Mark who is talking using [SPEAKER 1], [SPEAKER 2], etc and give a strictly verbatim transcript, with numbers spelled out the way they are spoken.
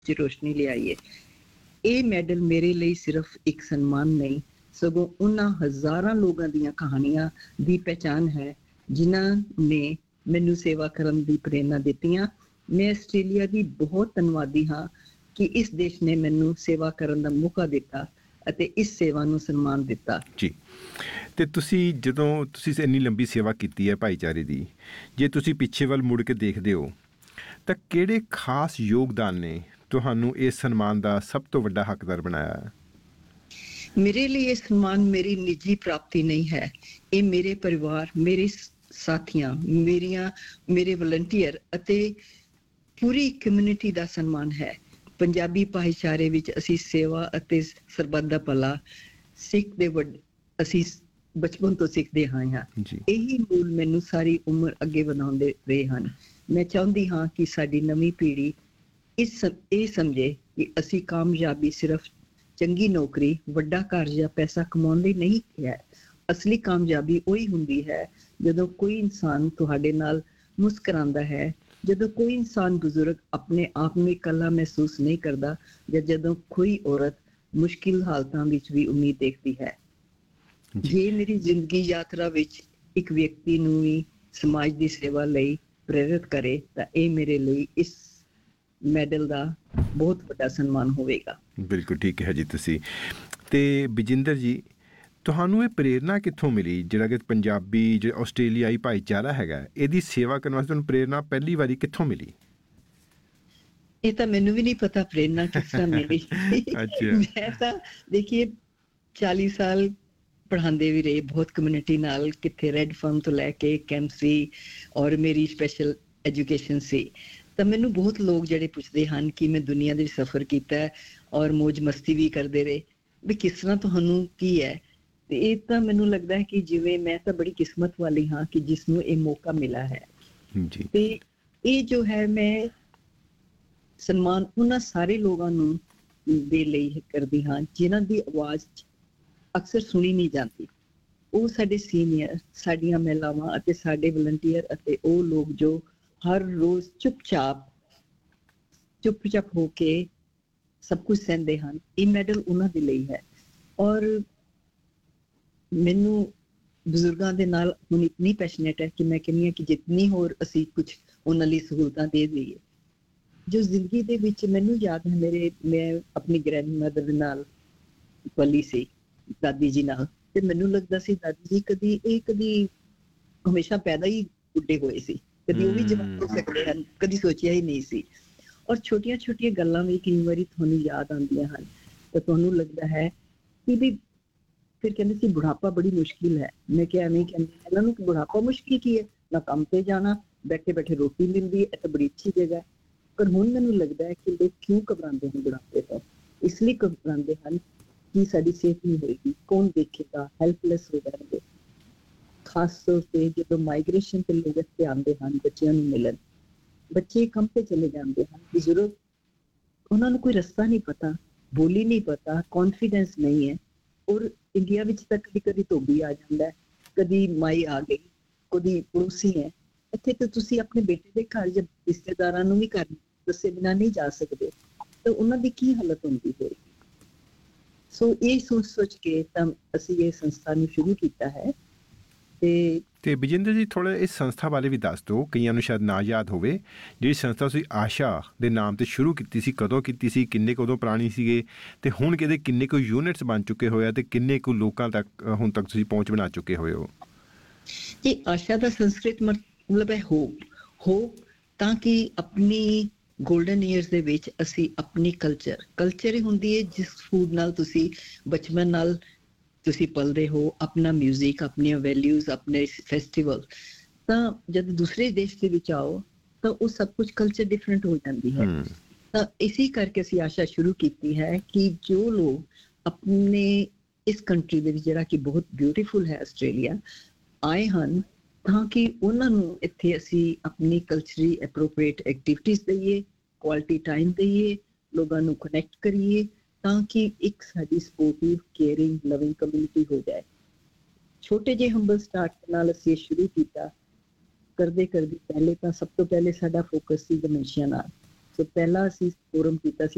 [SPEAKER 1] 'ਚ ਰੋਸ਼ਨੀ ਲਿਆਈ ਹੈ। ਇਹ ਮੈਡਲ ਮੇਰੇ ਲਈ ਸਿਰਫ ਇੱਕ ਸਨਮਾਨ ਨਹੀਂ, ਸਗੋਂ ਉਹਨਾਂ ਹਜ਼ਾਰਾਂ ਲੋਕਾਂ ਦੀਆਂ ਕਹਾਣੀਆਂ ਦੀ ਪਹਿਚਾਣ ਹੈ ਜਿਨ੍ਹਾਂ ਨੇ ਮੈਨੂੰ ਸੇਵਾ ਕਰਨ ਦੀ ਪ੍ਰੇਰਨਾ ਦਿੱਤੀਆਂ। ਮੈਂ ਆਸਟ੍ਰੇਲੀਆ ਦੀ ਬਹੁਤ ਧੰਨਵਾਦੀ ਹਾਂ ਕਿ ਇਸ ਦੇਸ਼ ਨੇ ਮੈਨੂੰ ਸੇਵਾ ਕਰਨ ਦਾ ਮੌਕਾ ਦਿੱਤਾ ਅਤੇ ਇਸ ਸੇਵਾ ਨੂੰ ਸਨਮਾਨ ਦਿੱਤਾ।
[SPEAKER 2] ਜੀ, ਅਤੇ ਤੁਸੀਂ ਜਦੋਂ ਤੁਸੀਂ ਇੰਨੀ ਲੰਬੀ ਸੇਵਾ ਕੀਤੀ ਹੈ ਭਾਈਚਾਰੇ ਦੀ, ਜੇ ਤੁਸੀਂ ਪਿੱਛੇ ਵੱਲ ਮੁੜ ਕੇ ਦੇਖਦੇ ਹੋ ਤਾਂ ਕਿਹੜੇ ਖਾਸ ਯੋਗਦਾਨ ਨੇ ਤੁਹਾਨੂੰ ਇਸ ਸਨਮਾਨ ਦਾ ਸਭ ਤੋਂ ਵੱਡਾ ਹੱਕਦਾਰ ਬਣਾਇਆ?
[SPEAKER 1] ਮੇਰੇ ਲਈ ਇਹ ਸਨਮਾਨ ਮੇਰੀ ਨਿੱਜੀ ਪ੍ਰਾਪਤੀ ਨਹੀਂ ਹੈ, ਇਹ ਮੇਰੇ ਪਰਿਵਾਰ, ਮੇਰੇ ਸਾਥੀਆਂ, ਮੇਰੀਆਂ ਮੇਰੇ ਵਲੰਟੀਅਰ ਅਤੇ ਪੂਰੀ ਕਮਿਊਨਿਟੀ ਦਾ ਸਨਮਾਨ ਹੈ। ਪੰਜਾਬੀ ਭਾਈਚਾਰੇ ਵਿੱਚ ਅਸੀਂ ਸੇਵਾ ਅਤੇ ਸਰਬੱਤ ਦਾ ਭਲਾ ਸਿੱਖ ਦੇ ਵੱਡ ਅਸੀਂ ਬਚਪਨ ਤੋਂ ਸਿੱਖਦੇ ਆਏ ਹਾਂ। ਇਹੀ ਮੂਲ ਮੈਨੂੰ ਸਾਰੀ ਉਮਰ ਅੱਗੇ ਵਧਾਉਂਦੇ ਰਹੇ ਹਨ। ਮੈਂ ਚਾਹੁੰਦੀ ਹਾਂ ਕਿ ਸਾਡੀ ਨਵੀਂ ਪੀੜ੍ਹੀ ਇਸ ਇਹ ਸਮਝੇ ਕਿ ਅਸੀਂ ਕਾਮਯਾਬੀ ਸਿਰਫ ਚੰਗੀ ਨੌਕਰੀ, ਵੱਡਾ ਘਰ ਜਾਂ ਪੈਸਾ ਕਮਾਉਣ ਲਈ ਨਹੀਂ ਹੈ। ਅਸਲੀ ਕਾਮਯਾਬੀ ਉਹੀ ਹੁੰਦੀ ਹੈ ਜਦੋਂ ਕੋਈ ਇਨਸਾਨ ਤੁਹਾਡੇ ਨਾਲ ਮੁਸਕਰਾਉਂਦਾ ਹੈ, ਜਦੋਂ ਕੋਈ ਇਨਸਾਨ ਬਜ਼ੁਰਗ ਆਪਣੇ ਆਪ ਨੂੰ ਇਕੱਲਾ ਮਹਿਸੂਸ ਨਹੀਂ ਕਰਦਾ, ਜਾਂ ਜਦੋਂ ਕੋਈ ਔਰਤ ਮੁਸ਼ਕਿਲ ਹਾਲਤਾਂ ਵਿੱਚ ਵੀ ਉਮੀਦ ਦੇਖਦੀ ਹੈ। ਜੇ ਮੇਰੀ ਜ਼ਿੰਦਗੀ ਯਾਤਰਾ ਵਿੱਚ ਇੱਕ ਵਿਅਕਤੀ ਨੂੰ ਵੀ ਸਮਾਜ ਦੀ ਸੇਵਾ ਲਈ ਪ੍ਰੇਰਿਤ ਕਰੇ ਤਾਂ ਇਹ ਮੇਰੇ ਲਈ ਇਸ ਮੈਡਲ ਦਾ ਬਹੁਤ ਵੱਡਾ ਸਨਮਾਨ ਹੋਵੇਗਾ।
[SPEAKER 2] ਬਿਲਕੁਲ ਠੀਕ ਹੈ ਜੀ ਤੁਸੀਂ। ਅਤੇ ਬਜਿੰਦਰ ਜੀ, ਤੁਹਾਨੂੰ ਇਹ ਪ੍ਰੇਰਨਾ ਕਿੱਥੋਂ ਮਿਲੀ? ਜਿਹੜਾ ਕਿ ਪੰਜਾਬੀ ਜਿਹੜਾ ਆਸਟ੍ਰੇਲੀਆਈ ਭਾਈਚਾਰਾ ਹੈਗਾ, ਇਹਦੀ ਸੇਵਾ ਕਰਨ ਵਾਸਤੇ ਤੁਹਾਨੂੰ ਪ੍ਰੇਰਨਾ ਪਹਿਲੀ ਵਾਰੀ ਕਿੱਥੋਂ ਮਿਲੀ?
[SPEAKER 1] ਇਹ ਤਾਂ ਮੈਨੂੰ ਵੀ ਨਹੀਂ ਪਤਾ ਪ੍ਰੇਰਨਾ ਕਿਸ ਤਰ੍ਹਾਂ ਮਿਲੀ। ਮੈਂ ਤਾਂ ਦੇਖੀਏ ਚਾਲੀ ਸਾਲ ਪੜ੍ਹਾਉਂਦੇ ਵੀ ਰਹੇ ਬਹੁਤ ਕਮਿਊਨਿਟੀ ਨਾਲ, ਕਿੱਥੇ ਰੈੱਡ ਫਾਰਮ ਤੋਂ ਲੈ ਕੇ ਕੈਂਪਸੀ ਔਰ ਮੇਰੀ ਸਪੈਸ਼ਲ ਐਜੂਕੇਸ਼ਨ ਸੀ। ਤਾਂ ਮੈਨੂੰ ਬਹੁਤ ਲੋਕ ਜਿਹੜੇ ਪੁੱਛਦੇ ਹਨ ਕਿ ਮੈਂ ਦੁਨੀਆ ਦੇ ਵਿੱਚ ਸਫ਼ਰ ਕੀਤਾ ਔਰ ਮੌਜ ਮਸਤੀ ਵੀ ਕਰਦੇ ਰਹੇ, ਵੀ ਕਿਸ ਤਰ੍ਹਾਂ ਤੁਹਾਨੂੰ ਕੀ ਹੈ? ਤੇ ਇਹ ਤਾਂ ਮੈਨੂੰ ਲੱਗਦਾ ਹੈ ਕਿ ਜਿਵੇਂ ਮੈਂ ਤਾਂ ਬੜੀ ਕਿਸਮਤ ਵਾਲੀ ਹਾਂ ਕਿ ਜਿਸ ਨੂੰ ਇਹ ਮੌਕਾ ਮਿਲਾ ਹੈ। ਤੇ ਇਹ ਜੋ ਹੈ ਮੈਂ ਸਨਮਾਨ ਉਹਨਾਂ ਸਾਰੇ ਲੋਕਾਂ ਨੂੰ ਦੇ ਲਈ ਕਰਦੀ ਹਾਂ ਜਿਨ੍ਹਾਂ ਦੀ ਆਵਾਜ਼ ਅਕਸਰ ਸੁਣੀ ਨਹੀਂ ਜਾਂਦੀ। ਉਹ ਸਾਡੇ ਸੀਨੀਅਰ, ਸਾਡੀਆਂ ਮਹਿਲਾਵਾਂ ਅਤੇ ਸਾਡੇ ਵਲੰਟੀਅਰ ਅਤੇ ਉਹ ਲੋਕ ਜੋ ਹਰ ਰੋਜ਼ ਚੁੱਪ-ਚਾਪ ਚੁੱਪ-ਚਾਪ ਹੋ ਕੇ ਸਭ ਕੁਝ ਸਹਿੰਦੇ ਹਨ। ਇਹ ਮੈਡਲ ਉਹਨਾਂ ਦੇ ਲਈ ਹੈ। ਔਰ ਮੈਨੂੰ ਬਜ਼ੁਰਗਾਂ ਦੇ ਨਾਲ ਹੁਣ ਇਤਨੀ ਪੈਸ਼ਨੇਟ ਹੈ ਕਿ ਮੈਂ ਕਹਿੰਦੀ ਹਾਂ ਕਿ ਜਿਤਨੀ ਹੋਰ ਅਸੀਂ ਕੁਛ ਉਹਨਾਂ ਲਈ ਸਹੂਲਤਾਂ ਦੇ ਦਈਏ। ਜੋ ਜ਼ਿੰਦਗੀ ਦੇ ਵਿੱਚ ਮੈਨੂੰ ਯਾਦ ਹੈ, ਮੇਰੇ ਮੈਂ ਆਪਣੀ ਗ੍ਰੈਂਡ ਮਦਰ ਦੇ ਨਾਲ ਪਲੀ ਸੀ, ਦਾਦੀ ਜੀ ਨਾਲ, ਤੇ ਮੈਨੂੰ ਲੱਗਦਾ ਸੀ ਦਾਦੀ ਜੀ ਕਦੀ ਇਹ ਕਦੀ ਹਮੇਸ਼ਾ ਪੈਦਾ ਹੀ ਬੁੱਢੇ ਹੋਏ ਸੀ, ਕਦੀ ਉਹ ਵੀ ਜਵਾਨ ਹੋ ਸਕਦੇ ਹਨ, ਕਦੀ ਸੋਚਿਆ ਹੀ ਨਹੀਂ ਸੀ। ਔਰ ਛੋਟੀਆਂ ਛੋਟੀਆਂ ਗੱਲਾਂ ਵੀ ਕਈ ਵਾਰੀ ਤੁਹਾਨੂੰ ਯਾਦ ਆਉਂਦੀਆਂ ਹਨ ਤਾਂ ਤੁਹਾਨੂੰ ਲੱਗਦਾ ਹੈ ਕਿ ਵੀ ਫਿਰ ਕਹਿੰਦੇ ਸੀ ਬੁਢਾਪਾ ਬੜੀ ਮੁਸ਼ਕਿਲ ਹੈ। ਮੈਂ ਕਿਹਾ ਐਵੇਂ ਕਹਿੰਦੀ ਇਹਨਾਂ ਨੂੰ ਕਿ ਬੁਢਾਪਾ ਮੁਸ਼ਕਿਲ ਕੀ ਹੈ, ਨਾ ਕੰਮ ਤੇ ਜਾਣਾ, ਬੈਠੇ ਬੈਠੇ ਰੋਟੀ ਮਿਲਦੀ ਹੈ, ਇਹ ਤਾਂ ਬੜੀ ਅੱਛੀ ਜਗ੍ਹਾ ਹੈ। ਪਰ ਹੁਣ ਮੈਨੂੰ ਲੱਗਦਾ ਹੈ ਕਿ ਲੋਕ ਕਿਉਂ ਘਬਰਾਉਂਦੇ ਹਨ ਬੁਢਾਪੇ ਤੋਂ? ਇਸ ਲਈ ਘਬਰਾਉਂਦੇ ਹਨ ਕਿ ਸਾਡੀ ਸਿਹਤ ਨਹੀਂ ਹੋਏਗੀ, ਕੌਣ ਦੇਖੇਗਾ, ਹੈਲਪਲੈਸ ਹੋ ਜਾਣਗੇ। ਖਾਸ ਤੌਰ ਤੇ ਜਦੋਂ ਮਾਈਗ੍ਰੇਸ਼ਨ ਤੇ ਲੋਕ ਇੱਥੇ ਆਉਂਦੇ ਹਨ ਬੱਚਿਆਂ ਨੂੰ ਮਿਲਣ, ਬੱਚੇ ਕੰਮ ਤੇ ਚਲੇ ਜਾਂਦੇ ਹਨ, ਬਜ਼ੁਰਗ ਉਹਨਾਂ ਨੂੰ ਕੋਈ ਰਸਤਾ ਨਹੀਂ ਪਤਾ, ਬੋਲੀ ਨਹੀਂ ਪਤਾ, ਕੌਨਫੀਡੈਂਸ ਨਹੀਂ ਹੈ। ਔਰ ਇੰਡੀਆ ਵਿੱਚ ਤਾਂ ਕਦੀ ਕਦੀ ਧੋਬੀ ਆ ਜਾਂਦਾ, ਕਦੀ ਮਾਈ ਆ ਗਈ, ਕਦੀ ਪੜੋਸੀ ਹੈ। ਇੱਥੇ ਤਾਂ ਤੁਸੀਂ ਆਪਣੇ ਬੇਟੇ ਦੇ ਘਰ ਜਾਂ ਰਿਸ਼ਤੇਦਾਰਾਂ ਨੂੰ ਵੀ ਘਰ ਦੱਸੇ ਬਿਨਾਂ ਨਹੀਂ ਜਾ ਸਕਦੇ, ਤਾਂ ਉਹਨਾਂ ਦੀ ਕੀ ਹਾਲਤ ਹੁੰਦੀ ਹੋਏਗੀ। ਸੋ ਇਹ ਸੋਚ ਸੋਚ ਕੇ ਤਾਂ ਅਸੀਂ ਇਹ ਸੰਸਥਾ ਨੂੰ ਸ਼ੁਰੂ ਕੀਤਾ ਹੈ। ਤੇ
[SPEAKER 2] ਤੇ ਬਜਿੰਦਰ ਜੀ, ਥੋੜ੍ਹਾ ਇਸ ਸੰਸਥਾ ਬਾਰੇ ਵੀ ਦੱਸ ਦਿਓ, ਕਈਆਂ ਨੂੰ ਸ਼ਾਇਦ ਨਾ ਯਾਦ ਹੋਵੇ। ਜਿਹੜੀ ਸੰਸਥਾ ਤੁਸੀਂ ਆਸ਼ਾ ਦੇ ਨਾਮ ਤੇ ਸ਼ੁਰੂ ਕੀਤੀ ਸੀ, ਕਦੋਂ ਕੀਤੀ ਸੀ, ਕਿੰਨੇ ਕੁ ਉਦੋਂ ਪੁਰਾਣੀ ਸੀਗੇ, ਤੇ ਹੁਣ ਕਿਹਦੇ ਕਿੰਨੇ ਕੁ ਯੂਨਿਟਸ ਬਣ ਚੁੱਕੇ ਹੋਏ ਆ, ਤੇ ਕਿੰਨੇ ਕੁ ਲੋਕਾਂ ਤੱਕ ਹੁਣ ਤੱਕ ਤੁਸੀਂ ਪਹੁੰਚ ਬਣਾ ਚੁੱਕੇ ਹੋਏ ਹੋ?
[SPEAKER 1] ਜੀ ਆਸ਼ਾ ਦਾ ਸੰਸਕ੍ਰਿਤ ਮਤਲਬ ਹੈ ਹੋਪ। ਹੋਪ ਤਾਂ ਕਿ ਆਪਣੀ ਗੋਲਡਨ ਈਅਰਸ ਦੇ ਵਿੱਚ ਅਸੀਂ ਆਪਣੀ ਕਲਚਰ ਕਲਚਰ ਹੀ ਹੁੰਦੀ ਹੈ ਜਿਸ ਫੂਡ ਨਾਲ ਤੁਸੀਂ ਬਚਪਨ ਨਾਲ ਤੁਸੀਂ ਪਲਦੇ ਹੋ, ਆਪਣਾ ਮਿਊਜ਼ਿਕ, ਆਪਣੀਆਂ ਵੈਲਿਊਜ਼, ਆਪਣੇ ਫੈਸਟੀਵਲ। ਤਾਂ ਜਦ ਦੂਸਰੇ ਦੇਸ਼ ਦੇ ਵਿੱਚ ਆਓ ਤਾਂ ਉਹ ਸਭ ਕੁਝ ਕਲਚਰ ਡਿਫਰੈਂਟ ਹੋ ਜਾਂਦੀ ਹੈ। ਤਾਂ ਇਸੇ ਕਰਕੇ ਅਸੀਂ ਆਸ਼ਾ ਸ਼ੁਰੂ ਕੀਤੀ ਹੈ ਕਿ ਜੋ ਲੋਕ ਆਪਣੇ ਇਸ ਕੰਟਰੀ ਦੇ ਵਿੱਚ, ਜਿਹੜਾ ਕਿ ਬਹੁਤ ਬਿਊਟੀਫੁਲ ਹੈ ਆਸਟ੍ਰੇਲੀਆ, ਆਏ ਹਨ ਤਾਂ ਕਿ ਉਹਨਾਂ ਨੂੰ ਇੱਥੇ ਅਸੀਂ ਆਪਣੀ ਕਲਚਰੀ ਐਪਰੋਪ੍ਰੀਏਟ ਐਕਟੀਵਿਟੀਜ਼ ਦਈਏ, ਕੁਆਲਿਟੀ ਟਾਈਮ ਦਈਏ, ਲੋਕਾਂ ਨੂੰ ਕਨੈਕਟ ਕਰੀਏ, ਤਾਂ ਕਿ ਇੱਕ ਸਾਡੀ ਸਪੋਰਟਿਵ, ਕੇਅਰਿੰਗ, ਲਵਿੰਗ ਕਮਿਊਨਿਟੀ ਹੋ ਜਾਏ। ਛੋਟੇ ਜਿਹੇ ਹੰਬਲ ਸਟਾਰਟ ਨਾਲ ਅਸੀਂ ਸ਼ੁਰੂ ਕੀਤਾ। ਕਰਦੇ ਕਰਦੇ ਪਹਿਲੇ ਤਾਂ ਸਭ ਤੋਂ ਪਹਿਲੇ ਸਾਡਾ ਫੋਕਸ ਸੀ ਡਿਮੈਂਸ਼ੀਆ ਨਾਲ। ਸੋ ਪਹਿਲਾਂ ਅਸੀਂ ਫੋਰਮ ਕੀਤਾ ਸੀ